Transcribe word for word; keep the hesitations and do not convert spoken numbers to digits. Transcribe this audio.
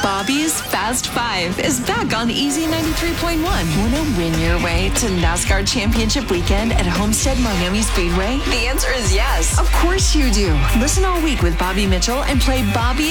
Bobby's Fast Five is back on Easy ninety-three point one. Want to win your way to NASCAR Championship Weekend at Homestead Miami Speedway? The answer is yes. Of course you do. Listen all week with Bobby Mitchell and play Bobby